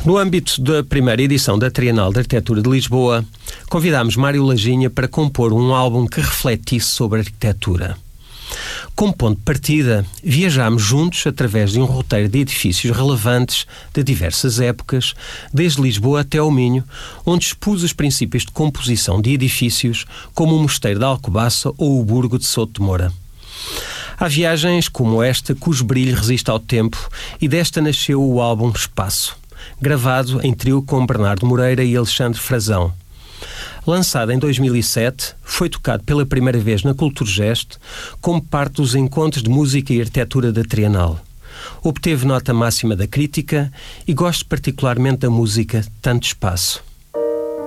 No âmbito da primeira edição da Trienal de Arquitetura de Lisboa, convidámos Mário Laginha para compor um álbum que refletisse sobre a arquitetura. Como ponto de partida, viajámos juntos através de um roteiro de edifícios relevantes de diversas épocas, desde Lisboa até ao Minho, onde expus os princípios de composição de edifícios, como o Mosteiro de Alcobaça ou o Burgo de Souto de Moura. Há viagens como esta cujo brilho resiste ao tempo, e desta nasceu o álbum Espaço, gravado em trio com Bernardo Moreira e Alexandre Frazão. Lançado em 2007, foi tocado pela primeira vez na Culturgest como parte dos encontros de música e arquitetura da Trienal. Obteve nota máxima da crítica e gosto particularmente da música Tanto Espaço.